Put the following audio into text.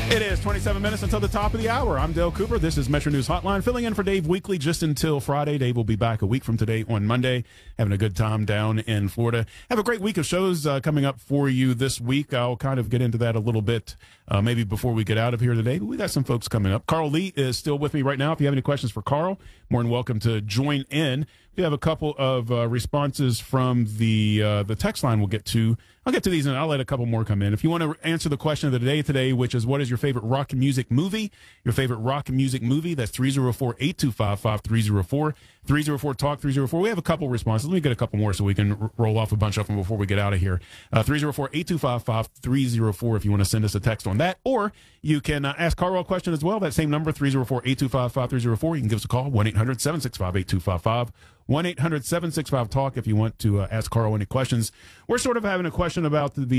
It is 27 minutes until the top of the hour. I'm Dale Cooper. This is Metro News Hotline, filling in for Dave weekly just until Friday. Dave will be back a week from today on Monday, having a good time down in Florida. Have a great week of shows coming up for you this week. I'll kind of get into that a little bit maybe before we get out of here today, but we got some folks coming up. Carl Lee is still with me right now. If you have any questions for Carl, more than welcome to join in. We have a couple of responses from the text line I'll get to these, and I'll let a couple more come in. If you want to answer the question of the day today, which is what is your favorite rock music movie? Your favorite rock music movie? That's 304-8255-304. 304-TALK, 304. We have a couple responses. Let me get a couple more so we can roll off a bunch of them before we get out of here. 304-8255-304 if you want to send us a text on that. Or you can ask Carl a question as well. That same number, 304-8255-304. You can give us a call, 1-800-765-8255. 1-800-765-TALK if you want to ask Carl any questions. We're sort of having a question about the